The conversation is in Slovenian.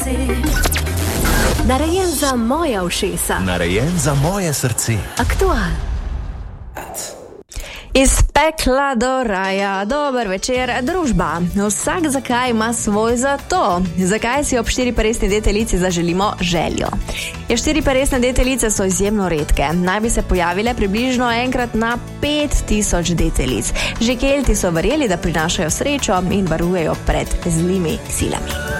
Narejen za moja ušesa. Narejen za moje srce. Aktual. Iz pekla do raja, dober večer, družba. Vsak zakaj ima svoj zato. Zakaj si ob štiriperesni deteljici zaželimo željo? Štiriperesne deteljice so izjemno redke. Naj bi se pojavile približno enkrat na 5000 deteljic. Že Kelti so verjeli, da prinašajo srečo in varujejo pred zlimi silami.